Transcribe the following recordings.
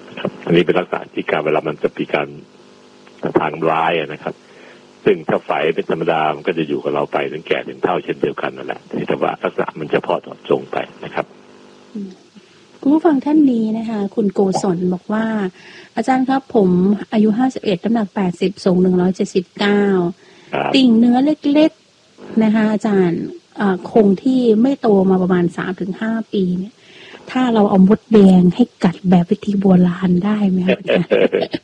นะครับอันนี้เป็นลักษณะที่การเวลามันจะมีการทางร้ายนะครับซึ่งถ้าไฝเป็นธรรมดามันก็จะอยู่กับเราไปถึงแก่ถึงเฒ่าเช่นเดียวกันนั่นแหละแต่ว่าลักษณะมันเฉพาะเจาะจงไปนะครับคุณผู้ฟังท่านนี้นะคะคุณโกศลบอกว่าอาจารย์ครับผมอายุ51น้ำหนัก80สูง179ติ่งเนื้อเล็กๆนะคะอาจารย์คงที่ไม่โตมาประมาณ 3-5 ปีเนี่ยถ้าเราเอามดแดงให้กัดแบบวิธีโบราณได้ไหมครับอาจารย์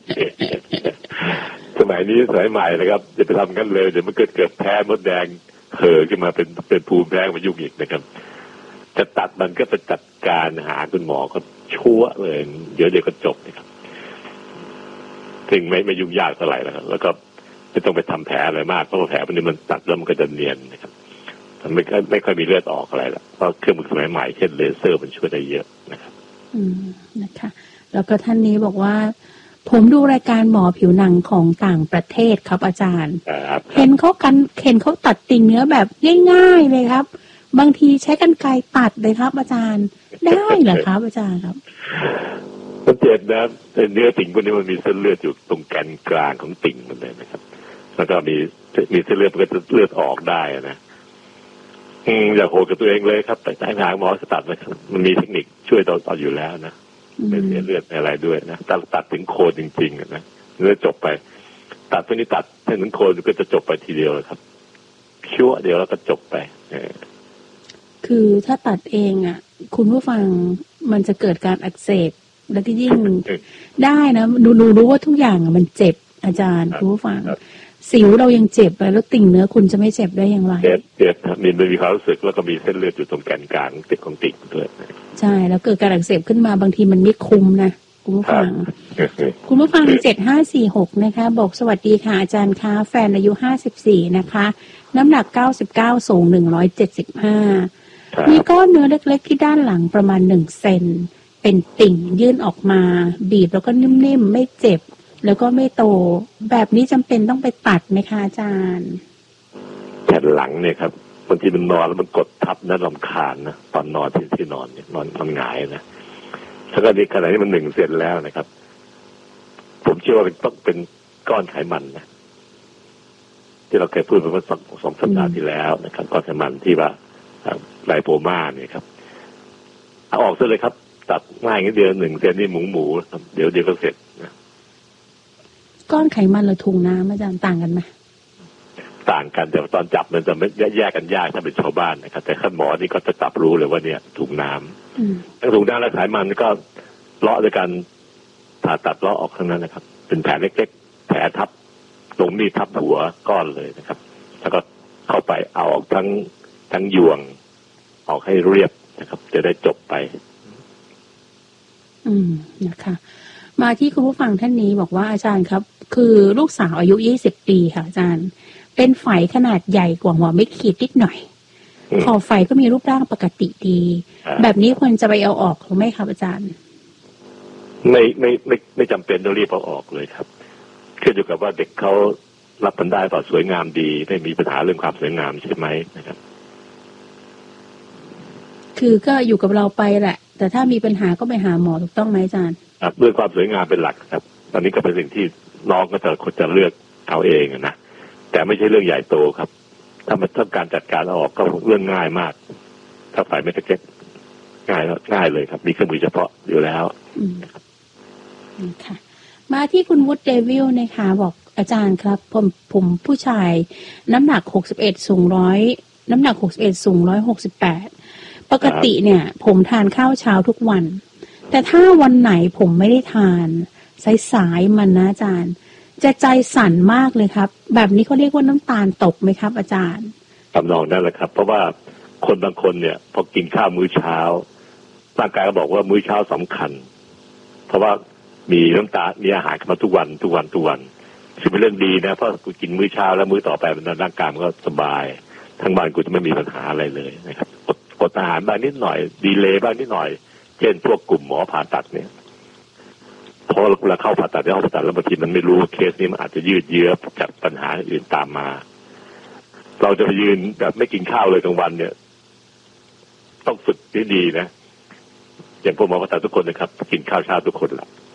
สมัยนี้สมัยใหม่นะครับจะไปทำกันเลยเดี๋ยวมันเกิดแพ้มดแดงเห่อขึ้นมาเป็นภูมิแพ้มายุ่งอีกนะครับจะตัดมันก็ไปจัดการหาคุณหมอเขาชั่วเลยเดี๋ยวก็จบนะครับถึงไม่ยุ่งยากเท่าไหร่แล้วก็ไม่ต้องไปทำแผลอะไรมากเพราะแผลพวกนี้มันตัดแล้วมันก็จะเนียนนะครับมันไม่ค่อยมีเลือดออกอะไรแล้วเพราะเครื่องมือสมัยใหม่เช่นเลเซอร์มันช่วยได้เยอะนะครับนะคะแล้วก็ท่านนี้บอกว่าผมดูรายการหมอผิวหนังของต่างประเทศครับอาจารย์เห็นเขาตัดติ่งเนื้อแบบง่ายๆเลยครับบางทีใช้กรรไกรตัดเลยครับอาจารย์ได้เหรอครับอาจารย์ครับมันเจ็บนะเนื้อติ่งพวกนี้มันมีเส้นเลือดอยู่ตรงแกนกลางของติ่งมันเลยนะครับแล้วก็มีเส้นเลือดมันก็จะเลือดออกได้นะอย่าโหดกับตัวเองเลยครับไปหาหมอตัดนะครับมันมีเทคนิคช่วยต่ออยู่แล้วนะไม่เสียเลือดอะไรด้วยนะตัดถึงโคนจริงๆนะเนื้อจบไปตัดตัวนี้ตัดถึงโคนก็จะจบไปทีเดียวเลยครับชั่วเดียวแล้วก็จบไปคือถ้าตัดเองอ่ะคุณผู้ฟังมันจะเกิดการอักเสบและที่ยิ่งได้นะดูรู้ว่าทุกอย่างมันเจ็บอาจารย์คุณผู้ฟังสิวเรายังเจ็บเลยแล้วติ่งเนื้อคุณจะไม่เจ็บได้อย่างไรเจ็บมีความรู้สึกแล้วก็มีเส้นเลือดอยู่ตรงแกนกลางติดของติ่งด้วยใช่แล้วเกิดการอักเสบขึ้นมาบางทีมันไม่คุมนะคุณผู้ฟังคุณผู้ฟัง7546นะคะบอกสวัสดีค่ะอาจารย์คะแฟนอายุ54นะคะน้ำหนัก99สูง175มีก้อนเนื้อเล็กๆที่ด้านหลังประมาณ1เซนเป็นติ่งยื่นออกมาบีบแล้วก็นิ่มๆไม่เจ็บแล้วก็ไม่โตแบบนี้จำเป็นต้องไปตัดไหมคะอาจารย์แผ่นหลังเนี่ยครับบางทีมันนอนแล้วมันกดทับนะรำคาญนะตอนนอนที่นอนเนี่ยนอนหงายนะแล้วก็นี่ขณะนี้มัน1เซนแล้วนะครับผมเชื่อว่าต้องเป็นก้อนไขมันนะที่เราเคยพูดไปเมื่อ2 สัปดาห์ที่แล้วนะครับก้อนไขมันที่ว่าไลโปมาเนี่ยครับเอาออกซะเลยครับตัดง่ายนิดเดียว1เซนนี่หมูครับเดี๋ยวก็เสร็จนะก้อนไขมันหรือถุงน้ำอาจารย์ต่างกันไหมต่างกันแต่ตอนจับมันจะไม่แยกกันยากถ้าเป็นชาวบ้านนะครับแต่ขั้นหมอนี่ก็จะจับรู้เลยว่าเนี่ยถุงน้ำทั้งถุงน้ำและไขมันก็เลาะด้วยกันผ่าตัดเลาะออกทั้งนั้นนะครับเป็นแผลเล็กๆแผลทับตรงนี้ทับหัวก้อนเลยนะครับแล้วก็เข้าไปเอาออกทั้งยวงออกให้เรียบนะครับจะได้จบไปนะคะมาที่คุณผู้ฟังท่านนี้บอกว่าอาจารย์ครับคือลูกสาวอายุ20 ปีค่ะอาจารย์เป็นไฝขนาดใหญ่กว่าหัวเม็ดขีดนิดหน่อยขอบไฝก็มีรูปร่างปกติดีแบบนี้ควรจะไปเอาออกหรือไม่ครับอาจารย์ไม่จำเป็นต้องรีบเอาออกเลยครับขึ้นอยู่กับว่าเด็กเขารับมันได้ต่อสวยงามดีไม่มีปัญหาเรื่องความสวยงามใช่ไหมนะครับคือก็อยู่กับเราไปแหละแต่ถ้ามีปัญหาก็ไปหาหมอถูกต้องไหมอาจารย์ด้วยความสวยงามเป็นหลักครับตอนนี้ก็เป็นสิ่งที่น้องก็จะเลือกเอาเองนะแต่ไม่ใช่เรื่องใหญ่โตครับถ้ามันต้องการจัดการออกก็เรื่องง่ายมากถ้าฝ่ายไม่ตะเก็ตง่ายเลยครับมีเครื่องมือเฉพาะอยู่แล้วค่ะมาที่คุณวุฒิเดวิลนะคะบอกอาจารย์ครับผมผู้ชายน้ำหนัก61สูง100น้ำหนัก61สูง168ปกติเนี่ยผมทานข้าวเช้าทุกวันแต่ถ้าวันไหนผมไม่ได้ทานสายมันนะอาจารย์จะใจสั่นมากเลยครับแบบนี้เขาเรียกว่าน้ำตาลตกไหมครับอาจารย์ทำนองนั่นแหละครับเพราะว่าคนบางคนเนี่ยพอกินข้าวมื้อเช้าร่างกายก็บอกว่ามื้อเช้าสำคัญเพราะว่ามีน้ำตาลมีอาหารมาทุกวันถือเป็นเรื่องดีนะเพราะกูกินมื้อเช้าแล้วมื้อต่อไปมันร่างกายมันก็สบายทั้งบ้านกูจะไม่มีปัญหาอะไรเลยนะครับอดอาหารบ้างนิดหน่อยดีเลย์บ้างนิดหน่อยเช่นพวกกลุ่มหมอผ่าตัดเนี่ยพอเราเข้าผ่าตัดในห้องผ่าตัดแล้วบางทีมันไม่รู้เคสนี้มันอาจจะยืดเยื้อจากปัญหาอื่นตามมาเราจะไปยืนแบบไม่กินข้าวเลยกลางวันเนี่ยต้องฝึกดีๆนะอย่างพวกหมอผ่าตัดทุกคนนะครับกินข้าวเช้าทุกคนแหละ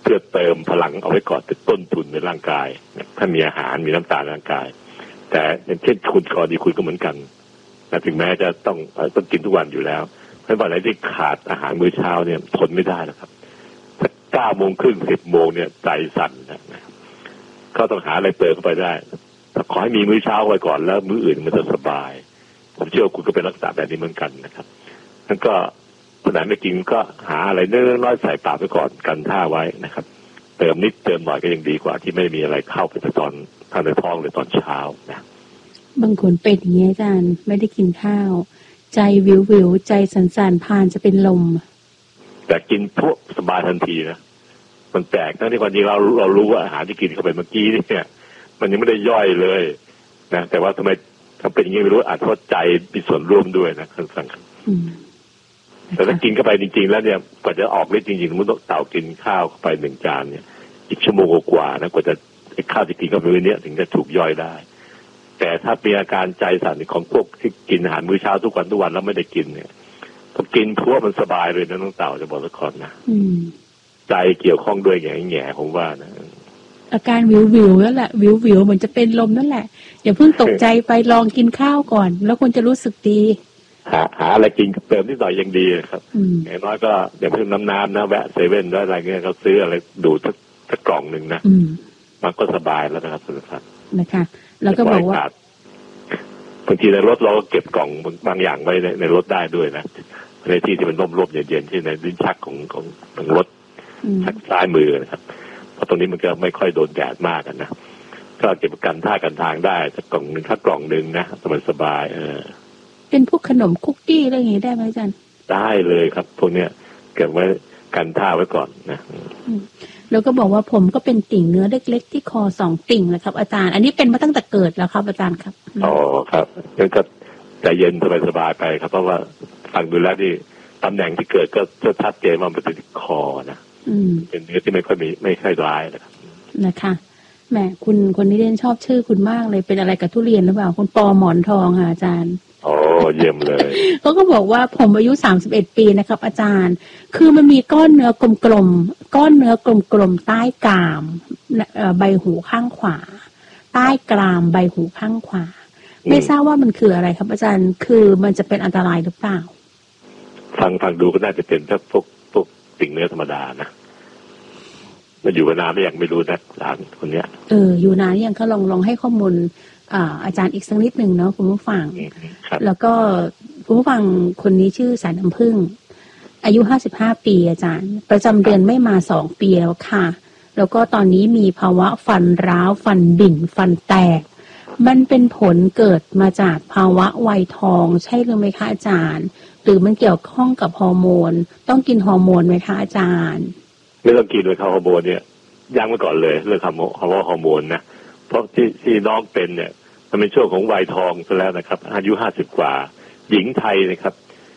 เพื่อเติมพลังเอาไว้ก่อนเป็นต้นทุนในร่างกายถ้ามีอาหารมีน้ำตาลในร่างกายแต่อย่างเช่นคุณกรณีคุณก็เหมือนกันแต่ถึงแม้จะต้องกินทุกวันอยู่แล้วเพราะวันไหนที่ขาดอาหารมื้อเช้าเนี่ยทนไม่ได้แล้วครับถ้า9 โมงครึ่ง10 โมงเนี่ยใจสั่นนะก็ต้องหาอะไรเติมเข้าไปได้แต่ขอให้มีมื้อเช้าไว้ก่อนแล้วมื้ออื่นมันจะสบายผมเชื่อว่าคุณก็เป็นลักษณะแบบนี้เหมือนกันนะครับนั่นก็คนไหนไม่กินก็หาอะไรเนื้อน้อยใส่ปากไปก่อนกันท่าไว้นะครับเติมนิดเติมหน่อยก็ยังดีกว่าที่ไม่มีอะไรเข้าไปตอนทางในท้องหรือตอนเช้านะบางคนเป็นอย่างนี้อาจารย์ไม่ได้กินข้าวใจวิวใจสั่นๆพานจะเป็นลมแต่กินพวกสบายทันทีนะมันแปลกทั้งที่ความจริงเรารู้ว่าอาหารที่กินเข้าไปเมื่อกี้เนี่ยมันยังไม่ได้ย่อยเลยนะแต่ว่าทำไมถ้าเป็นอย่างนี้ไม่รู้อาจเพราะใจมีส่วนร่วมด้วยนะท่านฟังแต่ถ้ากินเข้าไปจริงๆแล้วเนี่ยกว่าจะออกฤทธิ์จริงๆมันต้องเต่ากินข้าวเข้าไป1 จานเนี่ยอีกชั่วโมงกว่านะกว่าจะข้าวที่กินเข้าไปเนี่ยถึงจะถูกย่อยได้แต่ถ้ามีอาการใจสั่นของพวกที่กินอาหารมื้อเช้าทุกวันแล้วไม่ได้กินเนี่ยพอกินทั่วมันสบายเลยนะน้องเต่าจะบอกสักคนนะใจเกี่ยวข้องด้วยแง่ผมว่านะอาการวิวนั่นแหละวิวเหมือนจะเป็นลมนั่นแหละอย่าเพิ่งตกใจไปลองกินข้าวก่อนแล้วคุณจะรู้สึกดีหาอะไรกินเติมนิดหน่อยยังดีครับอย่างน้อยก็อย่าเพิ่งน้ำนะแวะเซเว่นด้วยอะไรเงี้ยเขาซื้ออะไรดูดสักกล่องหนึ่งนะมันก็สบายแล้วนะครับสุดท้ายนะคะแล้วก็บอกว่าบางทีในรถเราก็เก็บกล่องบางอย่างไว้ในรถได้ด้วยนะในที่ที่มันร่มๆเย็นๆที่ในลิ้นชักของรถชักซ้ายมือนะครับเพราะตรงนี้มันก็ไม่ค่อยโดนแดดมากนะก็เก็บกันท่ากันทางได้สักกล่องหนึ่งสักกล่องหนึ่งนะสบายเป็นพวกขนมคุกกี้อะไรอย่างงี้ได้ไหมอาจารย์ได้เลยครับพวกเนี้ยเก็บไว้กันท่าไว้ก่อนนะแล้วก็บอกว่าผมก็เป็นติ่งเนื้อเล็กๆที่คอ2 ติ่งแหละครับอาจารย์อันนี้เป็นมาตั้งแต่เกิดแล้วครับอาจารย์ครับอ๋อครับงั้นก็ใจเย็นสบายๆไปครับเพราะว่าฟังดูแล้วที่ตำแหน่งที่เกิดก็ชัดเจนว่ามันเป็นที่คอนะเป็นเนื้อที่ไม่ค่อยร้ายนะคะแหมคุณคนนี้เรียนชอบชื่อคุณมากเลยเป็นอะไรกับทุเรียนหรือเปล่าคุณปอหมอนทองค่ะอาจารย์โอ้เยี่ยมเลยเขาก็บอกว่าผมอายุ31 ปีนะครับอาจารย์คือมันมีก้อนเนื้อกลมๆใต้กรามใบหูข้างขวาใต้กรามใบหูข้างขวาไม่ทราบว่ามันคืออะไรครับอาจารย์คือมันจะเป็นอันตรายหรือเปล่าฟังดูก็น่าจะเป็นพวกติ่งเนื้อธรรมดานะมันอยู่มานานหรือยังไม่รู้นะหลานคนเนี้ยอยู่นานยังเขาลองให้ข้อมูลอาจารย์อีกสักนิดหนึ่งเนาะคุณผู้ฟังแล้วก็คุณผู้ฟังคนนี้ชื่อสายน้ำผึ้งอายุ55 ปีอาจารย์ประจำเดือนไม่มา2 ปีแล้วค่ะแล้วก็ตอนนี้มีภาวะฟันร้าวฟันบิ่นฟันแตกมันเป็นผลเกิดมาจากภาวะวัยทองใช่หรือไม่คะอาจารย์หรือมันเกี่ยวข้องกับฮอร์โมนต้องกินฮอร์โมนไหมคะอาจารย์ไม่ต้องกินเลยฮอร์โมนเนี่ยยั้งไว้ก่อนเลยเรื่องคำว่าฮอร์โมนนะเพราะที่น้องเป็นเนี่ยมันเป็นช่วงของวัยทองซะแล้วนะครับอายุ50 กว่าหญิงไทยนะครับ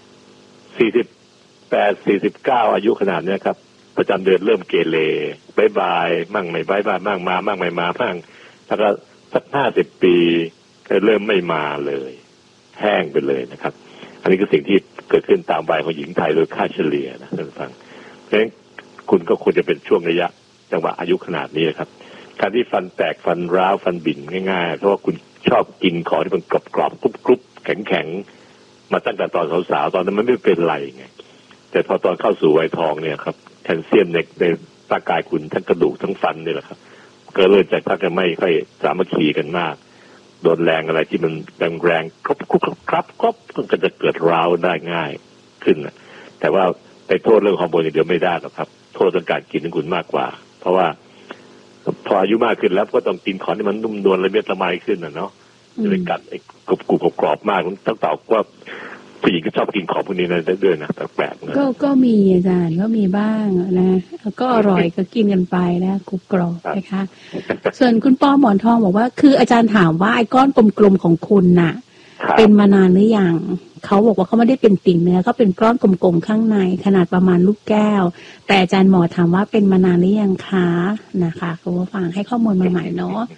48 49อายุขนาดนี้ครับประจำเดือนเริ่มเกเรบายมั่งไม่บายมั่งมามั่งไม่มามั่งแล้วก็สัก50 ปีก็เริ่มไม่มาเลยแห้งไปเลยนะครับอันนี้คือสิ่งที่เกิดขึ้นตามวัยของหญิงไทยโดยค่าเฉลี่ยนะท่านฟังเพราะฉะนั้นคุณก็ควรจะเป็นช่วงระยะจังหวะอายุขนาดนี้ครับการที่ฟันแตกฟันร้าวฟันบิ่นง่ายๆเพราะว่าคุณชอบกินของที่มันกรอบๆกรุบๆแข็งๆมาตั้งแต่ตอนสาวๆตอนนั้นมันไม่เป็นไรไงแต่พอตอนเข้าสู่วัยทองเนี่ยครับแคลเซียมในร่างกายคุณทั้งกระดูกทั้งฟันนี่แหละครับก็เริ่มจากถ้าจะไม่ค่อยสามัคคีกันมากโดนแรงอะไรที่มันแรงๆครับก็จะเกิดร้าวได้ง่ายขึ้นแต่ว่าไปโทษเรื่องฮอร์โมนอย่างเดียวไม่ได้หรอกครับโทษเรื่องการกินของคุณมากกว่าเพราะว่าพออายุมากขึ้นแล้วก็ต้องกินของที่มันนุ่มนวลละเมียดละไมขึ้นเนาะจะไปกัดไอ้กรุบกรอบมากตั้งแต่ว่าผู้หญิงก็ชอบกินของพวกนี้นะด้วยนะแปลกๆนะก็มีอาจารย์ก็มีบ้างนะก็อร่อยก็กินกันไปนะกรุบกรอบนะคะส่วนคุณป้อหมอนทองบอกว่าคืออาจารย์ถามว่าไอ้ก้อนกลมๆของคุณน่ะเป็นมานานหรือยังเขาบอกว่าเขาไม่ได้เป็นติ่งเนื้อก็เป็นก้อนกลมๆข้างในขนาดประมาณลูกแก้วแต่อาจารย์หมอถามว่าเป็นมานานหรือยังคะนะคะคุณผู้ฟังให้ข้อมูลมาใหม่เนาะ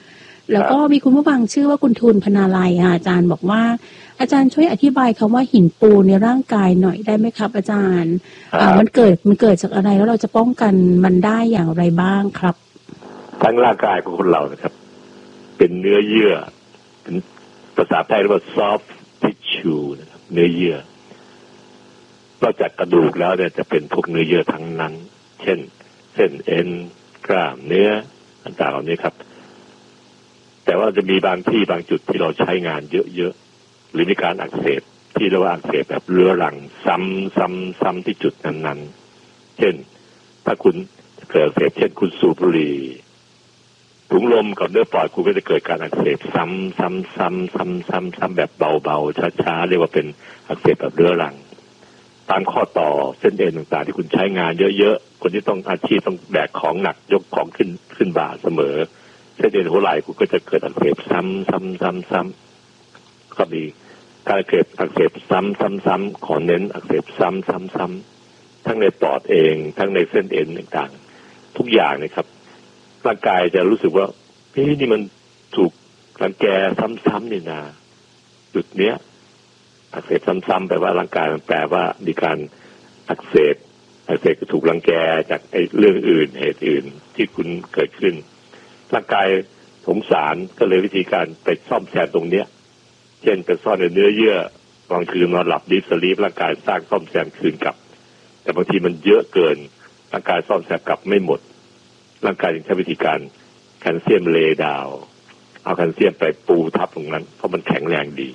แล้วก็มีคุณผู้ฟังชื่อว่าคุณทูลพนาลัยอาจารย์บอกว่าอาจารย์ช่วยอธิบายคำว่าหินปูนในร่างกายหน่อยได้ไหมครับอาจารย์มันเกิดจากอะไรแล้วเราจะป้องกันมันได้อย่างไรบ้างครับทั้งร่างกายของคนเรานะครับเป็นเนื้อเยื่อเป็นภาษาไทยเรียกว่า soft tissue นะครับเนื้อเยื่อนอกจากกระดูกแล้วเนี่ยจะเป็นพวกเนื้อเยื่อทั้งนั้นเช่นเส้นเอ็นกล้ามเนื้อต่างๆเหล่านี้ครับแต่ว่าจะมีบางที่บางจุดที่เราใช้งานเยอะๆหรือมีการอักเสบที่เรียกว่าอักเสบแบบเรื้อรังซ้ำที่จุดนั้นๆเช่นถ้าคุณเกิดอักเสบเช่นคุณสูบบุหรี่ถุงลมกับเนื้อปอดคุณก็จะเกิดการอักเสบซ้ำแบบเบาๆช้าๆเรียกว่าเป็นอักเสบแบบเรื้อรังตามข้อต่อเส้นเอ็นต่างๆที่คุณใช้งานเยอะๆคนที่ต้องอาชีพต้องแบกของหนักยกของขึ้นบ่าเสมอเส้นเอ็นหัวไหล่คุณก็จะเกิดอักเสบซ้ำก็มีการอักเสบซ้ำขอเน้นอักเสบซ้ำทั้งในปอดเองทั้งในเส้นเอ็นต่างๆทุกอย่างนะครับร่างกายจะรู้สึกว่านี่มันถูกรังแกซ้ำนี่นะจุดเนี้ยอักเสบซ้ำๆแปลว่าร่างกายมันแปลว่ามีการอักเสบก็ถูกรังแกจากเรื่องอื่นเหตุอื่นที่คุณเกิดขึ้นร่างกายสงสารก็เลยวิธีการไปซ่อมแซมตรงเนี้ยเช่นไปซ่อนในเนื้อเยื่อบางคืนนอนหลับดีสลีปร่างกายสร้างซ่อมแซมคืนกลับแต่บางทีมันเยอะเกินร่างกายซ่อมแซมกลับไม่หมดร่างกายจึงใช้วิธีการแคลเซียมเลย์ดาวน์เอาแคลเซียมไปปูทับตรงนั้นเพราะมันแข็งแรงดี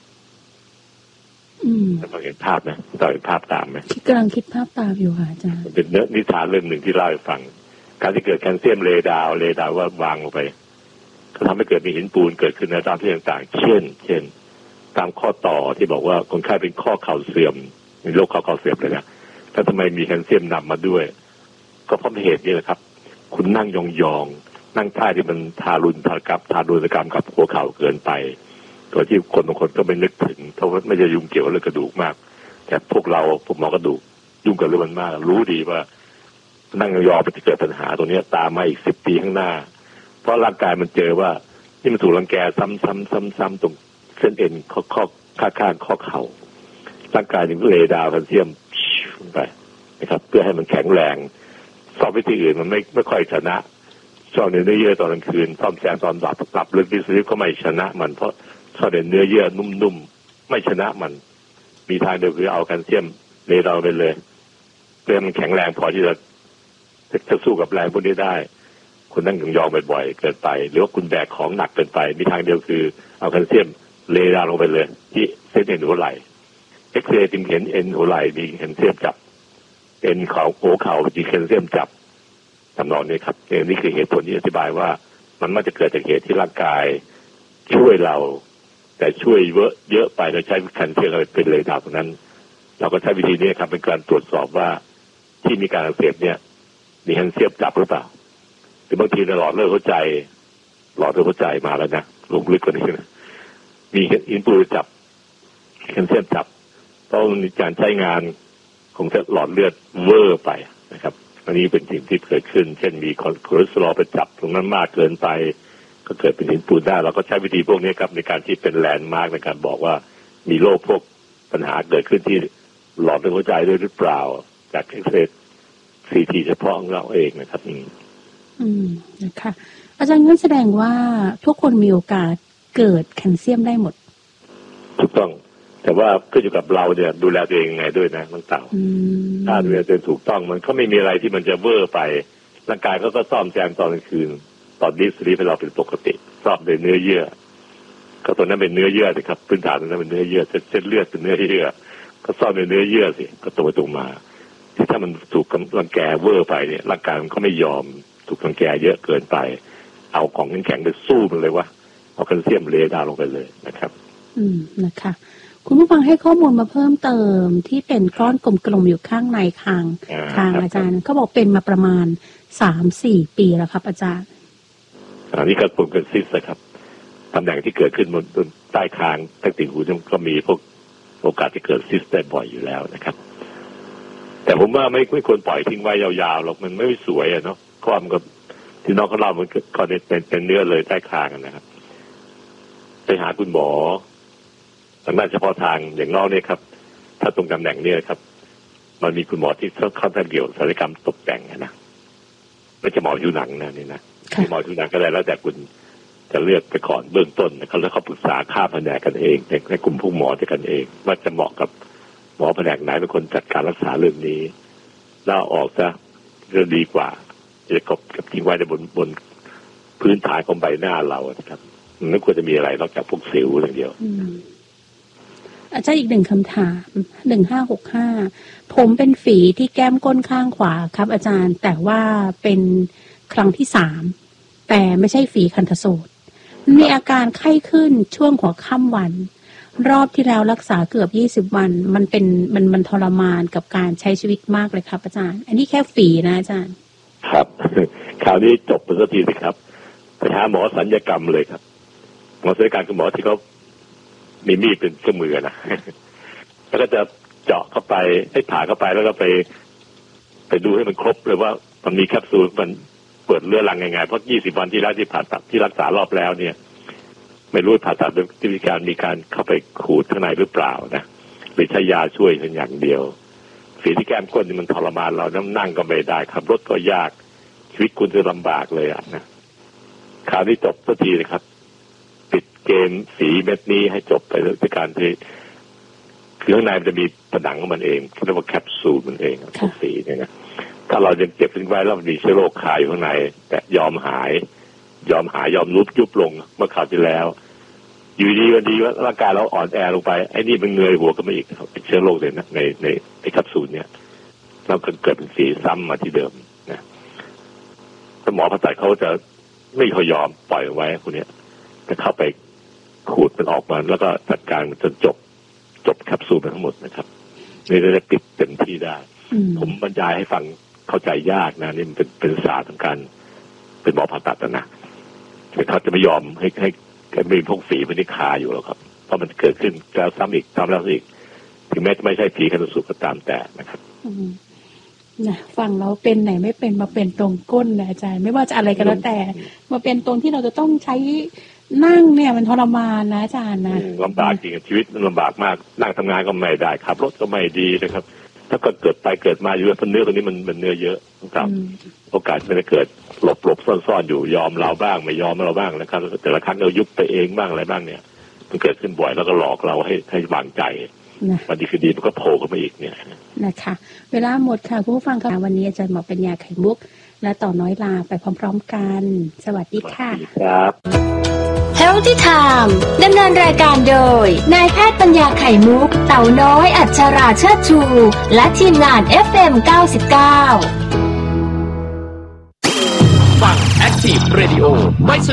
เราเห็นภาพนะเราเห็นภาพตามไหมกำลังคิดภาพตามอยู่ค่ะอาจารย์เป็นเนื้อนิทานเรื่องหนึ่งที่เล่าให้ฟังการที่เกิดแคลเซียมเลย์ดาวน์ว่าวางลงไปก็ทำให้เกิดมีหินปูนเกิดขึ้นในตามที่ต่างๆเช่นตามข้อต่อที่บอกว่าคนไข้เป็นข้อเข่าเสื่อมมีโรคข้อเข่าเสื่อมเลยนะแต่ทำไมมีแคลเซียมนำมาด้วยก็เพราะเหตุนี้แหละครับคุณนั่งยองๆนั่งท่าที่มันทารุณกรรมกับหัวเข่าเกินไปตัวที่คนบางคนก็ไม่นึกถึงเพราะว่าไม่จะยุ่งเกี่ยวกับเรื่องกระดูกมากแต่พวกหมอกระดูกยุ่งกับเรื่องมันมากรู้ดีว่านั่งยองๆไปจะเกิดปัญหาตรงนี้ตามมาอีก10 ปีข้างหน้าเพราะร่างกายมันเจอว่านี่มันถูกรังแกซ้ำตรงเส้นเอ็นข้างข้อเข่าร่างกายจึงเลย์ดาวน์แคลเซียมไปนะครับเพื่อให้มันแข็งแรงซ่อมวิธีอื่นมันไม่ค่อยชนะซ่อมในเนื้อเยื่อตอนกลางคืนซ่อมแซมตอนหลับลึกดิสลิปก็ไม่ชนะมันเพราะซ่อมในเนื้อเยื่อนุ่มๆไม่ชนะมันมีทางเดียวคือเอาแคลเซียมเลย์ดาวน์ไปเลยเพื่อมันแข็งแรงพอที่จะสู้กับแรงพวกนี้ได้คุณนั่งยองๆบ่อยๆเกินไปหรือว่าคุณแบกของหนักเกินไปมีทางเดียวคือเอาแคลเซียมเลย์ดาวน์ลงไปเลยที่เส้นเอ็นหัวไหล่เอ็กซเรย์จึงเห็นเอ็นหัวไหล่มีแคลเซียมจับเอ็นหัวเข่ามีแคลเซียมจับทำนองนี้ครับนี่คือเหตุผลที่อธิบายว่ามันมักจะเกิดจากเหตุที่ร่างกายช่วยเราแต่ช่วยเยอะไปเราใช้แคลเซียมเราเป็นเลย์ดาวน์ตรงนั้นเราก็ใช้วิธีนี้ครับเป็นการตรวจสอบว่าที่มีการอักเสบเนี่ยมีแคลเซียมจับหรือเปล่าหรือบางทีในหลอดเลือดหัวใจมาแล้วนะลงลึกกว่านี้นะมีหินปูนจับแคลเซียมจับต้องมีการใช้งานของหลอดเลือดเวอร์ไปนะครับอันนี้เป็นสิ่งที่เกิดขึ้นเช่นมีคอเลสเตอรอลไปจับตรงนั้นมากเกินไปก็เกิดเป็นหินปูนได้เราก็ใช้วิธีพวกนี้ครับในการที่เป็นแลนด์มาร์กในการบอกว่ามีโรคพวกปัญหาเกิดขึ้นที่หลอดเลือดหัวใจด้วยหรือเปล่าจากเอ็กซเรย์ซีทีเฉพาะของเราเองนะครับนะคะอาจารย์งั้นแสดงว่าทุกคนมีโอกาสเกิดแคลเซียมได้หมดถูกต้องแต่ว่าขึ้นอยู่กับเราเนี่ยดูแลตัวเองยังไงด้วยนะน้องเต่าถ้าดูแลตัวเองถูกต้องมันก็ไม่มีอะไรที่มันจะเวอร์ไปร่างกายก็ซ่อมแซมตอนกลางคืนตอนดิสลีปให้เราเป็นปกติซ่อมด้วยเนื้อเยื่อก็ตัวนั้นเป็นเนื้อเยื่อสิครับพื้นฐานนั้นเป็นเนื้อเยื่อเส้นเลือดเป็นเนื้อเยื่อก็ซ่อมด้วยเนื้อเยื่อสิก็ตรงมาที่ถ้ามันถูกรังแกเวอร์ไปเนี่ยร่างกายมันก็ไม่ยอมถูกรังแกเยอะเกินไปเอาของแข็งๆไปสู้มันเลยว่าเอาแคลเซียมเลย์ดาวน์ลงไปเลยนะครับนะคะคุณผู้ฟังให้ข้อมูลมาเพิ่มเติมที่เป็นก้อนกลมๆอยู่ข้างในคางอาจารย์เขาบอกเป็นมาประมาณ 3-4 ปีแล้วครับอาจารย์อันนี้ก็เป็นซิสนะครับตำแหน่งที่เกิดขึ้นบนใต้คางใต้ติ่งหูก็มีพวกโอกาสที่เกิดซิสได้บ่อยอยู่แล้วนะครับแต่ผมว่าไม่ควรปล่อยทิ้งไว้ยาวๆหรอกมันไม่สวยเนาะข้อมันก็ที่น้องเขาเล่ามันก็เป็นเนื้อเลยใต้คางนะครับไปหาคุณหมอทางด้านเฉพาะทางอย่างน้องเนี่ยครับถ้าตรงตำแหน่งเนี่ยครับมันมีคุณหมอที่เข้าทางเกี่ยวศัลยกรรมตกแต่งนะไม่ใช่หมอผิวหนังนะนี่นะหมอผิวหนังก็ได้แล้วแต่คุณจะเลือกไปก่อนเบื้องต้นเขาแล้วเขาปรึกษาค่าแผนกกันเองในกลุ่มผู้หมอด้วยกันเองว่าจะเหมาะกับหมอแผนกไหนเป็นคนจัดการรักษาเรื่องนี้แล้วออกซะจะดีกว่าจะกับทิ้งไว้ในบนพื้นฐานของใบหน้าเราครับมันไม่ควรจะมีอะไรนอกจากพวกสิวอย่างเดียวอาจารย์อีกหนึ่งคำถาม1565ผมเป็นฝีที่แก้มก้นข้างขวาครับอาจารย์แต่ว่าเป็นครั้งที่3แต่ไม่ใช่ฝีคันธโสตมีอาการไข้ขึ้นช่วงหัวค่ำวันรอบที่แล้วรักษาเกือบ20 วันมันทรมานกับการใช้ชีวิตมากเลยครับอาจารย์อันนี้แค่ฝีนะอาจารย์ครับคราวนี้จบไปสักทีสิครับไปหาหมอศัลยกรรมเลยครับหมอศัลยกรรมคือหมอที่เขามีมีดเป็นเครื่องมือนะแล้วก็จะเจาะเข้าไปให้ผ่าเข้าไปแล้วก็ไปดูให้มันครบเลยว่ามันมีแคปซูลมันเปิดเรื้อรังยังไงเพราะ20 วันที่แล้วที่ผ่าตัดที่รักษารอบแล้วเนี่ยไม่รู้ผ่าตัดด้วยวิธีการมีการเข้าไปขูดข้างในหรือเปล่านะหรือใช้ยาช่วยเพียงอย่างเดียวฝีที่แก้มก้นนี่มันทรมานเรานั่งก็ไม่ได้ขับรถก็ยากชีวิตคุณจะลำบากเลยนะคราวนี้จบสักทีนะครับปิดเกมสีเม็ดนี้ให้จบไปด้วยการที่คือข้างในมันจะมีผนังของมันเองเรียกว่าแคปซูลมันเองของสีเนี่ยนะถ้าเรายังเก็บทิ้งไว้แล้วมันมีเชื้อโรคคาอยู่ข้างในแต่ยอมยุบลงเมื่อคราวที่แล้วอยู่ดีวันดีว่าร่างกายเราอ่อนแอลงไปไอ้นี่มันเงยหัวขึ้นมาอีกเป็นเชื้อโรคเลยนะในแคปซูลเนี่ยเราเกิดเป็นสีซ้ำมาที่เดิมนะถ้าหมอผ่าตัดเขาจะไม่ค่อยยอมปล่อยไว้พวกนี้จะเข้าไปขูดมันออกมาแล้วก็จัดการจนจบแคปซูลไปทั้งหมดนะครับนี่จะปิดเต็มที่ได้ผมบรรยายให้ฟังเข้าใจยากนะนี่มันเป็นศาสตร์ของการเป็นหมอผ่าตัดนะแต่เขาจะไม่ยอมให้มีพวกฝีมันที่คาอยู่หรอกครับเพราะมันเกิดขึ้นแล้วซ้ำแล้วอีกถึงแม้จะไม่ใช่ฝีคันธสูตรก็ตามแต่นะครับนะฟังแล้วเป็นไหนไม่เป็นมาเป็นตรงก้นนะอาจารย์ไม่ว่าจะอะไรก็แล้วแต่มาเป็นตรงที่เราจะต้องใช้นั่งเนี่ยมันทรมานนะอาจารย์นะลำบากจริงชีวิตมันลำบากมากนั่งทำงานก็ไม่ได้ขับรถก็ไม่ดีนะครับถ้าเกิดไปเกิดมาอยู่เนื้อตัวนี้มันเนื้อเยอะครับโอกาสมันจะเกิดหลบซ่อนอยู่ยอมเราบ้างไม่ยอมเราบ้างนะครับแต่ละครั้งเรายุบไปเองบ้างอะไรบ้างเนี่ยมันเกิดขึ้นบ่อยแล้วก็หลอกเราให้วางใจวันดีคือดีมันก็โผล่ขึ้นมาอีกเนี่ยนะคะเวลาหมดค่ะผู้ฟังค่ะวันนี้อาจารย์หมอปัญญาไข่มุกและต่อน้อยลาไปพร้อมๆกันสวัสดีค่ะครับ Healthy Time ดำเนินรายการโดยนายแพทย์ปัญญาไข่มุกเต่าน้อยอัชราเชิดชูและทีมงาน FM 99 ฟัง Active Radio ไม่ส